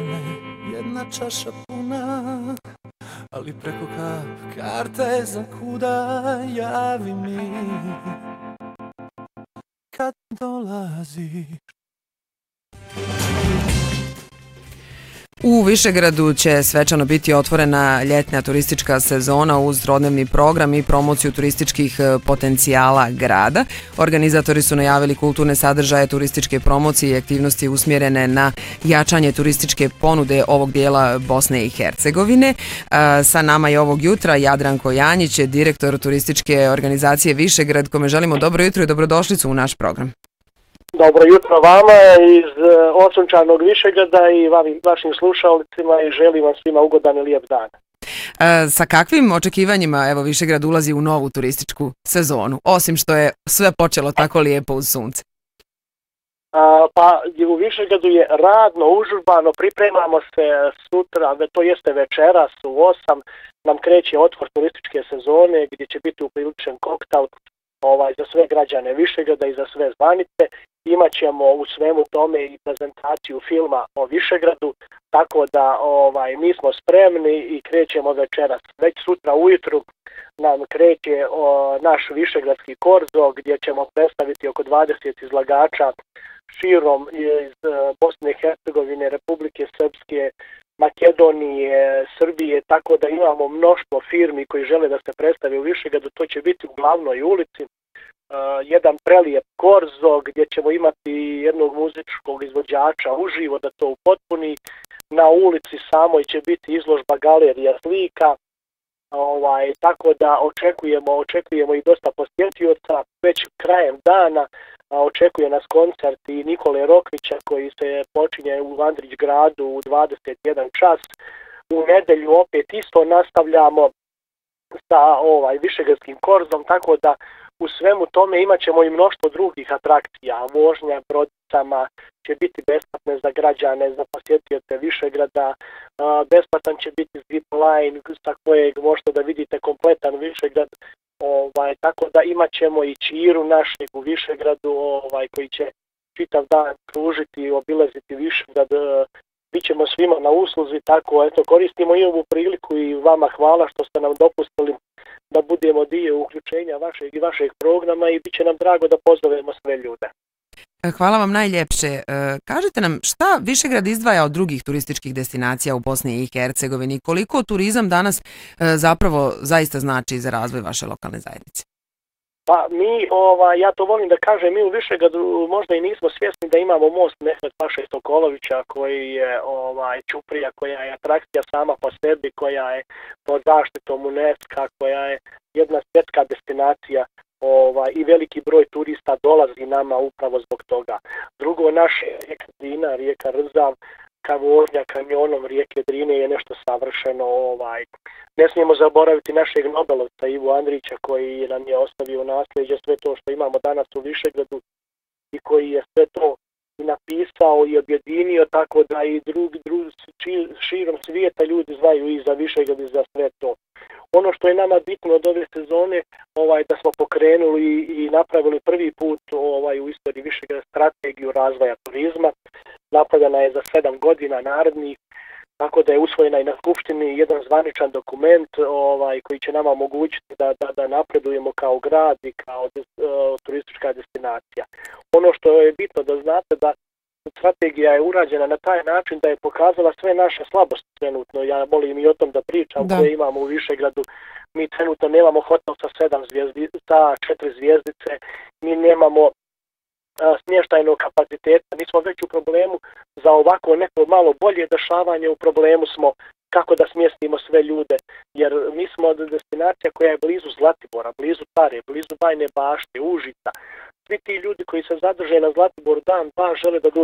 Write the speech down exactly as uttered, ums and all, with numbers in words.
me jedna čaša puna, ali preko kap karta je za kuda, javi mi kad dolaziš. U Višegradu će svečano biti otvorena ljetna turistička sezona uz trodnevni program i promociju turističkih potencijala grada. Organizatori su najavili kulturne sadržaje, turističke promocije i aktivnosti usmjerene na jačanje turističke ponude ovog dijela Bosne i Hercegovine. Sa nama je ovog jutra Jadranko Janjić, direktor turističke organizacije Višegrad, kome želimo dobro jutro i dobrodošlicu u naš program. Dobro jutro vama iz osunčanog Višegrada i vašim slušalicima i želim vam svima ugodan i lijep dan. E, sa kakvim očekivanjima evo Višegrad ulazi u novu turističku sezonu, osim što je sve počelo tako lijepo uz sunce? A, pa u Višegradu je radno, užurbano, pripremamo se sutra, to jeste večeras u osam, nam kreće otvor turističke sezone gdje će biti upriličen koktel ovaj, za sve građane Višegrada i za sve zvanice. Imaćemo u svemu tome i prezentaciju filma o Višegradu, tako da ovaj, mi smo spremni i krećemo večeras. Već sutra ujutru nam kreće o, naš Višegradski korzo gdje ćemo predstaviti oko dvadeset izlagača širom iz Bosne i Hercegovine, Republike Srpske, Makedonije, Srbije, tako da imamo mnoštvo firmi koji žele da se predstave u Višegradu. To će biti u glavnoj ulici. Uh, jedan prelijep korzo gdje ćemo imati jednog muzičkog izvođača uživo da to upotpuni. Na ulici samoj će biti izložba galerija slika. Ovaj, tako da očekujemo, očekujemo i dosta posjetioca. Već krajem dana a, očekuje nas koncert i Nikole Rokvića koji se počinje u Andrić gradu u dvadeset jedan čas. U nedelju opet isto nastavljamo sa ovaj, Višegradskim korzom, tako da u svemu tome imat ćemo i mnoštvo drugih atrakcija. Vožnja brodicama će biti besplatne za građane, za posjetioce Višegrada. Besplatan će biti zip line sa kojeg možete da vidite kompletan Višegrad. Ovaj, tako da imat ćemo i čiru našeg u Višegradu ovaj, koji će čitav dan kružiti i obilaziti Višegrad. Bićemo svima na usluzi, tako eto koristimo i ovu priliku i vama hvala što ste nam dopustili da budemo dio uključenja vašeg i vašeg programa i bit će nam drago da pozovemo sve ljude. Hvala vam najljepše. Kažite nam šta Višegrad izdvaja od drugih turističkih destinacija u Bosni i Hercegovini? Koliko turizam danas zapravo zaista znači za razvoj vaše lokalne zajednice? Pa mi, ovaj, ja to volim da kažem, mi u Višegradu možda i nismo svjesni da imamo most Mehmet Paše Sokolovića koji je ovaj, ćuprija, koja je atrakcija sama po sebi, koja je pod zaštitom UNESCO, koja je jedna svjetska destinacija ovaj, i veliki broj turista dolazi nama upravo zbog toga. Drugo, naša rijeka Drina, rijeka Rzav, ka vožnja kamionom rijeke Drine je nešto savršeno. Ovaj. Ne smijemo zaboraviti našeg Nobelovca Ivu Andrića koji nam je ostavio nasljeđe sve to što imamo danas u Višegradu i koji je sve to i napisao i objedinio, tako da i drugi, drugi širom svijeta ljudi znaju i za Višegrad i za sve to. Ono što je nama bitno od ove sezone, ovaj, da smo pokrenuli i napravili prvi put ovaj, u istoriji Višegrada strategiju razvoja turizma. Napravljena je za sedam godina narednih, tako da je usvojena i na Skupštini jedan zvaničan dokument ovaj, koji će nama omogućiti da, da, da napredujemo kao grad i kao des, uh, turistička destinacija. Ono što je bitno da znate da strategija je urađena na taj način da je pokazala sve naše slabosti trenutno. Ja volim i o tom da pričam da. Koje imamo u Višegradu. Mi trenutno nemamo hotel sa sedam zvijezdi, sa četiri zvijezdice, mi nemamo smještajnog kapaciteta, mi smo već u problemu za ovako neko malo bolje dešavanje, u problemu smo kako da smjestimo sve ljude, jer mi smo destinacija koja je blizu Zlatibora, blizu Tare, blizu Bajne Bašte, Užica. Svi ti ljudi koji se zadrže na Zlatiboru dan, pa žele da dođu